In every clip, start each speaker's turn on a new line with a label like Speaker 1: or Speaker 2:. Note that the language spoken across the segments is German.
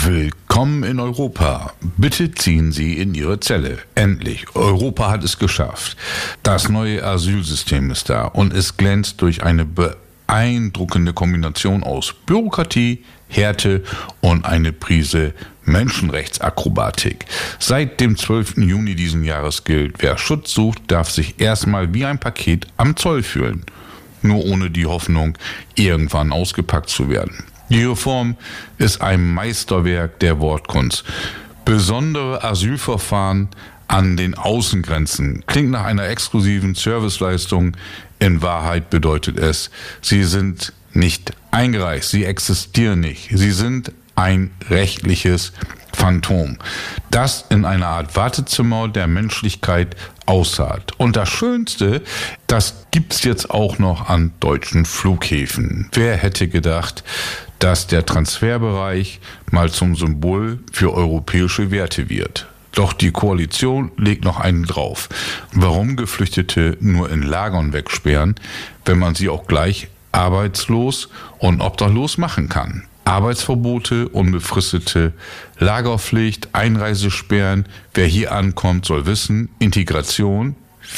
Speaker 1: Willkommen in Europa. Bitte ziehen Sie in Ihre Zelle. Endlich. Europa hat es geschafft. Das neue Asylsystem ist da und es glänzt durch eine beeindruckende Kombination aus Bürokratie, Härte und eine Prise Menschenrechtsakrobatik. Seit dem 12. Juni diesen Jahres gilt, wer Schutz sucht, darf sich erstmal wie ein Paket am Zoll fühlen. Nur ohne die Hoffnung, irgendwann ausgepackt zu werden. Die Reform ist ein Meisterwerk der Wortkunst. Besondere Asylverfahren an den Außengrenzen klingt nach einer exklusiven Serviceleistung. In Wahrheit bedeutet es, sie sind nicht eingereist, sie existieren nicht. Sie sind ein rechtliches Phantom, das in einer Art Wartezimmer der Menschlichkeit ausharrt. Und das Schönste, das gibt's jetzt auch noch an deutschen Flughäfen. Wer hätte gedacht, dass der Transferbereich mal zum Symbol für europäische Werte wird? Doch die Koalition legt noch einen drauf. Warum Geflüchtete nur in Lagern wegsperren, wenn man sie auch gleich arbeitslos und obdachlos machen kann? Arbeitsverbote, unbefristete Lagerpflicht, Einreisesperren. Wer hier ankommt, soll wissen, Integration,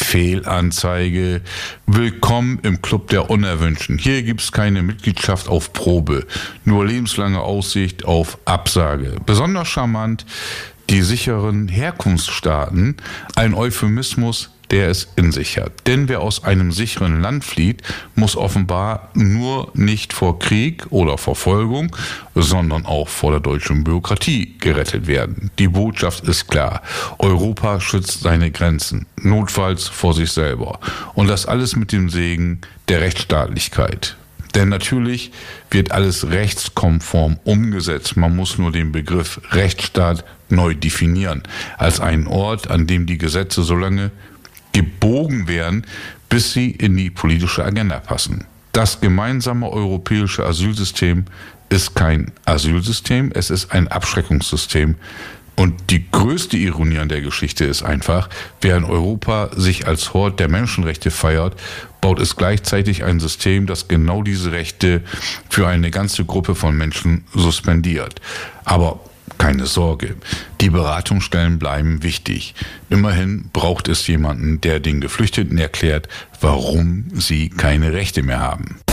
Speaker 1: Fehlanzeige, willkommen im Club der Unerwünschten. Hier gibt's keine Mitgliedschaft auf Probe, nur lebenslange Aussicht auf Absage. Besonders charmant, die sicheren Herkunftsstaaten, ein Euphemismus, der es in sich hat. Denn wer aus einem sicheren Land flieht, muss offenbar nur nicht vor Krieg oder Verfolgung, sondern auch vor der deutschen Bürokratie gerettet werden. Die Botschaft ist klar. Europa schützt seine Grenzen, notfalls vor sich selber. Und das alles mit dem Segen der Rechtsstaatlichkeit. Denn natürlich wird alles rechtskonform umgesetzt. Man muss nur den Begriff Rechtsstaat neu definieren. Als einen Ort, an dem die Gesetze so lange gebogen werden, bis sie in die politische Agenda passen. Das gemeinsame europäische Asylsystem ist kein Asylsystem, es ist ein Abschreckungssystem. Und die größte Ironie an der Geschichte ist einfach, während Europa sich als Hort der Menschenrechte feiert, baut es gleichzeitig ein System, das genau diese Rechte für eine ganze Gruppe von Menschen suspendiert. Aber keine Sorge, die Beratungsstellen bleiben wichtig. Immerhin braucht es jemanden, der den Geflüchteten erklärt, warum sie keine Rechte mehr haben.